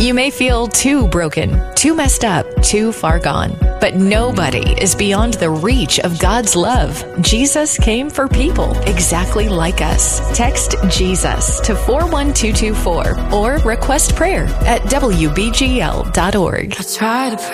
You may feel too broken, too messed up, too far gone. But nobody is beyond the reach of God's love. Jesus came for people exactly like us. Text Jesus to 41224 or request prayer at WBGL.org. I try to pray